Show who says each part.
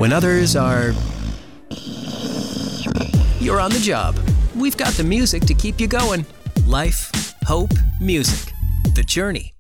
Speaker 1: when others are... You're on the job. We've got the music to keep you going. Life, hope, music. The Journey.